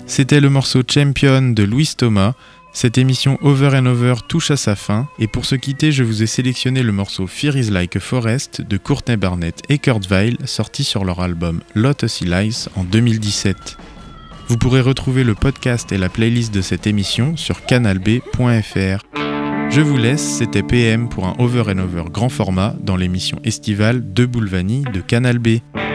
C'était le morceau Champion de Louis Thomas. Cette émission Over and Over touche à sa fin et pour se quitter, je vous ai sélectionné le morceau Fear is Like a Forest de Courtney Barnett et Kurt Weill, sorti sur leur album Lotus Lies en 2017. Vous pourrez retrouver le podcast et la playlist de cette émission sur canalb.fr. Je vous laisse, c'était PM pour un Over and Over grand format dans l'émission estivale de Boulevanie de Canal B.